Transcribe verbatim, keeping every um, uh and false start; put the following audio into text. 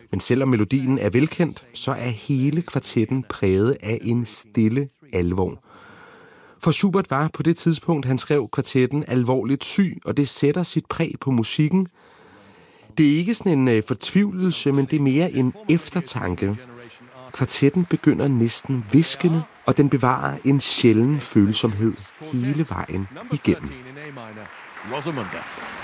Men selvom melodien er velkendt, så er hele kvartetten præget af en stille alvor. For Schubert var på det tidspunkt, han skrev kvartetten, alvorligt syg, og det sætter sit præg på musikken. Det er ikke sådan en fortvivlelse, men det er mere en eftertanke. Kvartetten begynder næsten hviskende, og den bevarer en sjælden følsomhed hele vejen igennem. Rosamunde.